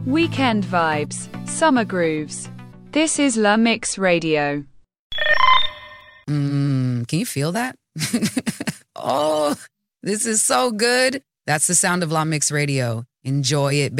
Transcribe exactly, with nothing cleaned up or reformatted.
Weekend vibes, summer grooves. This is La Mix Radio. Mmm, can you feel that? Oh, this is so good. That's the sound of La Mix Radio. Enjoy it, baby.